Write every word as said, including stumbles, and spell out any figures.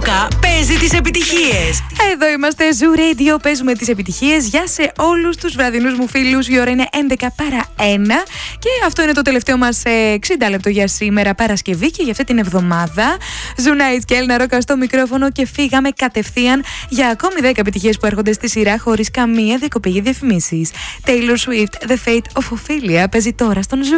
Μαρούκα παίζει τις επιτυχίες. Εδώ είμαστε, Zoo Radio, παίζουμε τις επιτυχίες. Γεια σε όλους τους βραδινούς μου φίλους. Η ώρα είναι έντεκα παρά ένα και αυτό είναι το τελευταίο μας εξήντα λεπτό για σήμερα, Παρασκευή, και για αυτή την εβδομάδα. Zoo Nights και Έλληνα Ρόκα στο μικρόφωνο και φύγαμε κατευθείαν για ακόμη δέκα επιτυχίες που έρχονται στη σειρά χωρίς καμία διακοπή για διαφημίσεις. Taylor Swift, The Fate of Ophelia παίζει τώρα στον Zoo.